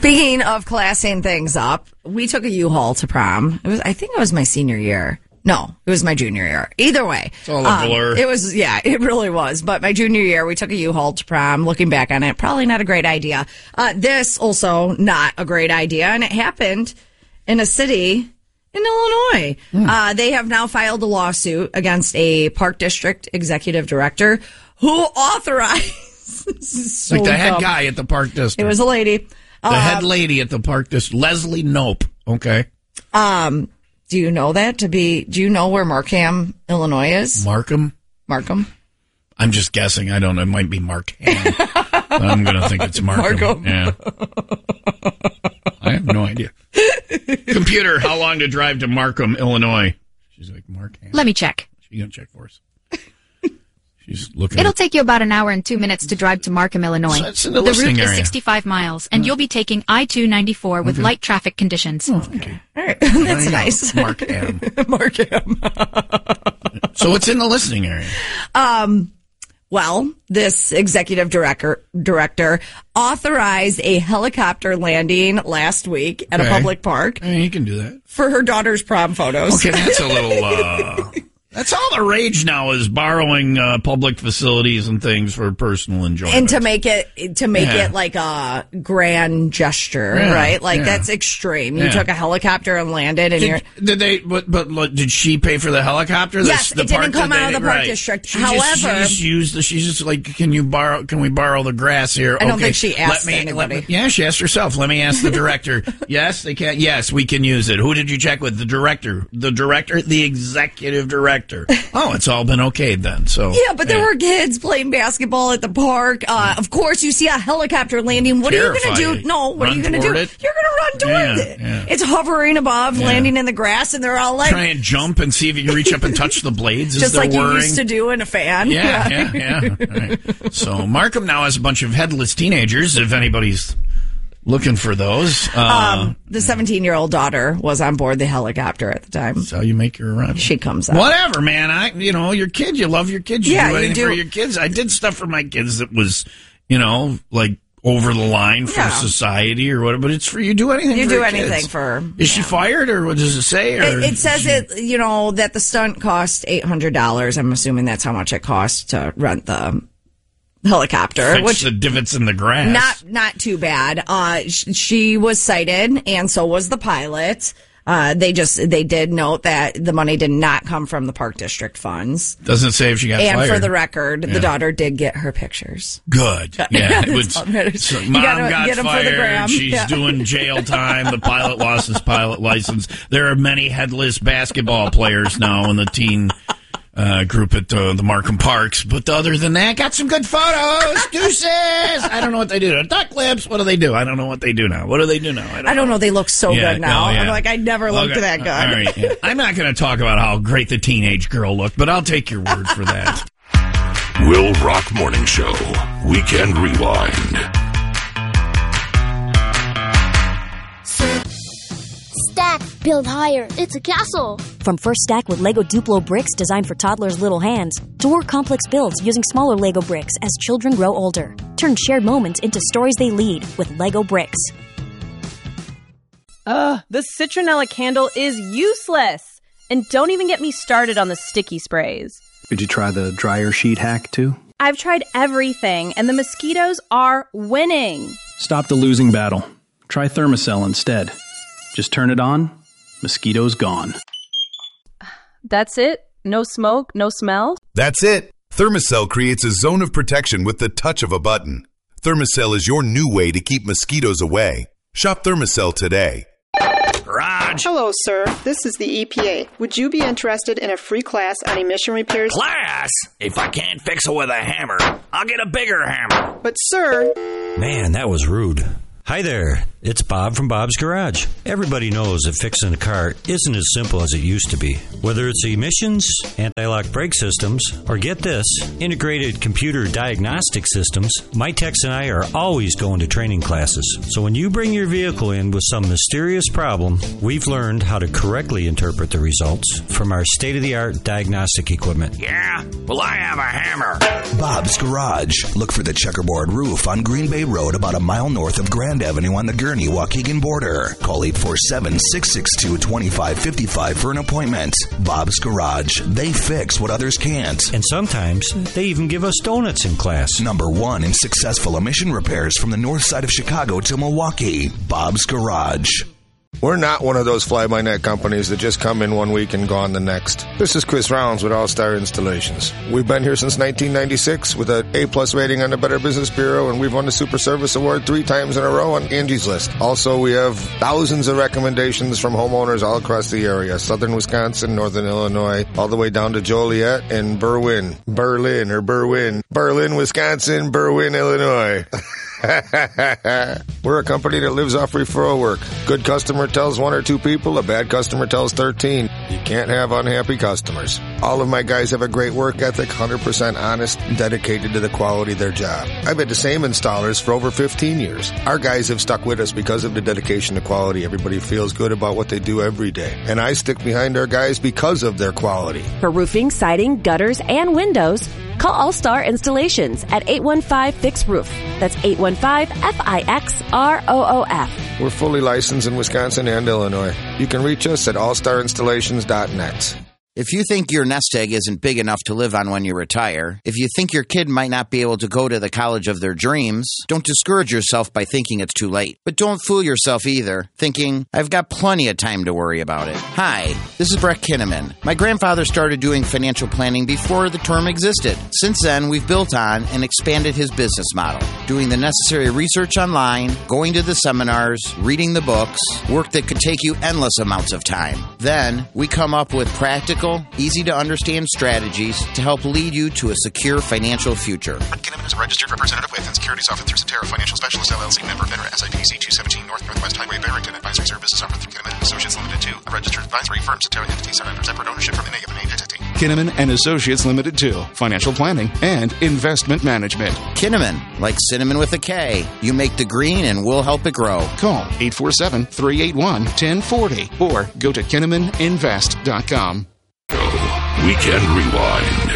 Speaking of classing things up, we took a U-Haul to prom. I think it was my senior year. No, it was my junior year. Either way. It's all a blur. It really was. But my junior year, we took a U-Haul to prom. Looking back on it, probably not a great idea. This also not a great idea. And it happened in a city in Illinois. They have now filed a lawsuit against a park district executive director who authorized... like the head guy at the park district. It was a lady. The head lady at the park district. Leslie Knope. Okay. Do you know that do you know where Markham, Illinois is? Markham? I'm just guessing. I don't know. It might be Markham. I'm going to think it's Markham. Yeah. I have no idea. Computer, how long to drive to Markham, Illinois? She's like, Markham. Let me check. She's going to check for us. She's looking. It'll take you about an hour and 2 minutes to drive to Markham, Illinois. So that's in the route is 65 miles, and you'll be taking I-294 with light traffic conditions. Oh, okay. All right. That's nice. Markham. Markham. So it's in the listening area. Well, this executive director authorized a helicopter landing last week at a public park. I mean, you can do that. For her daughter's prom photos. Okay, that's a little... That's all the rage now is borrowing public facilities and things for personal enjoyment. And to make it like a grand gesture, right? Like that's extreme. You took a helicopter and landed, and did she pay for the helicopter? Yes, it didn't come out of the park district. However, she's just like, can we borrow the grass here? I don't think she asked anybody. She asked herself. Let me ask the director. Yes, they can. Yes, we can use it. Who did you check with? The director, the executive director. Oh, it's all been okay then. So but there were kids playing basketball at the park. Of course, you see a helicopter landing. What are you going to do? No, what are you going to do? You're going to run toward it. Yeah. It's hovering above, landing in the grass, and they're all like, try and jump and see if you can reach up and touch the blades. Just like you used to do in a fan. Yeah. Right. So Markham now has a bunch of headless teenagers. If anybody's looking for those. The 17-year-old daughter was on board the helicopter at the time. That's how you make your run. She comes out. Whatever, man. Your kid. You love your kids. You do anything for your kids. I did stuff for my kids that was, like over the line for society or whatever. But it's for you. Do anything. You for do your anything kids. for. Is she fired or what does it say? Or it says that the stunt cost $800. I'm assuming that's how much it costs to rent the helicopter, which the divots in the grass. Not too bad. She was cited, and so was the pilot. They did note that the money did not come from the park district funds. Doesn't say if she got fired. And for the record, the daughter did get her pictures. Good. Yeah. So mom got get fired. For the gram. She's doing jail time. The pilot lost his pilot license. There are many headless basketball players now in the teen group at the Markham Parks. But other than that, got some good photos. Deuces. I don't know what they do. Duck lips. What do they do? I don't know what they do now. What do they do now? I don't know. They look so good now. I'm like, I never looked that good. All right. I'm not going to talk about how great the teenage girl looked, but I'll take your word for that. Will Rock Morning Show. Weekend Rewind. Stack, build higher. It's a castle. From First Stack with Lego Duplo bricks designed for toddlers' little hands, to more complex builds using smaller Lego bricks as children grow older. Turn shared moments into stories they lead with Lego bricks. The citronella candle is useless. And don't even get me started on the sticky sprays. Did you try the dryer sheet hack too? I've tried everything, and the mosquitoes are winning. Stop the losing battle. Try Thermacell instead. Just turn it on, mosquitoes gone. That's it? No smoke, no smell? That's it. Thermacell creates a zone of protection with the touch of a button. Thermacell is your new way to keep mosquitoes away. Shop Thermacell today. Raj. Hello, sir. This is the EPA. Would you be interested in a free class on emission repairs? Class? If I can't fix it with a hammer, I'll get a bigger hammer. But, sir... Man, that was rude. Hi there, it's Bob from Bob's Garage. Everybody knows that fixing a car isn't as simple as it used to be. Whether it's emissions, anti-lock brake systems, or get this, integrated computer diagnostic systems, my techs and I are always going to training classes. So when you bring your vehicle in with some mysterious problem, we've learned how to correctly interpret the results from our state-of-the-art diagnostic equipment. Yeah, well, I have a hammer. Bob's Garage. Look for the checkerboard roof on Green Bay Road about a mile north of Grand Avenue on the Gurney. Kearney, Waukegan border. Call 847-662-2555 for an appointment. Bob's Garage. They fix what others can't. And sometimes they even give us donuts in class. Number 1 in successful emission repairs from the north side of Chicago to Milwaukee. Bob's Garage. We're not one of those fly-by-night companies that just come in one week and gone the next. This is Chris Rounds with All-Star Installations. We've been here since 1996 with an A-plus rating on the Better Business Bureau, and we've won the Super Service Award 3 times in a row on Angie's List. Also, we have thousands of recommendations from homeowners all across the area. Southern Wisconsin, Northern Illinois, all the way down to Joliet and Berwyn, Wisconsin, Berwyn, Illinois. We're a company that lives off referral work. Good customer tells 1 or 2 people, a bad customer tells 13. You can't have unhappy customers. All of my guys have a great work ethic, 100% honest, and dedicated to the quality of their job. I've had the same installers for over 15 years. Our guys have stuck with us because of the dedication to quality. Everybody feels good about what they do every day. And I stick behind our guys because of their quality. For roofing, siding, gutters, and windows, call All-Star Installations at 815-FIX-ROOF. That's 815-FIXROOF. We're fully licensed in Wisconsin and Illinois. You can reach us at allstarinstallations.net. If you think your nest egg isn't big enough to live on when you retire, if you think your kid might not be able to go to the college of their dreams, don't discourage yourself by thinking it's too late. But don't fool yourself either, thinking, I've got plenty of time to worry about it. Hi, this is Brett Kinnaman. My grandfather started doing financial planning before the term existed. Since then, we've built on and expanded his business model, doing the necessary research online, going to the seminars, reading the books, work that could take you endless amounts of time. Then, we come up with practical, easy-to-understand strategies to help lead you to a secure financial future. Kinnaman is a registered representative with and securities offered through Cetera Financial Specialists, LLC, member FINRA, SIPC 217 Northwest Highway, Barrington. Advisory services offered through Kinnaman & Associates Limited 2, a registered advisory firm. Cetera entities are under separate ownership from NA of an entity. Kinnaman & Associates Limited 2, financial planning and investment management. Kinnaman, like cinnamon with a K. You make the green and we'll help it grow. Call 847-381-1040 or go to KinnamanInvest.com. Weekend Rewind.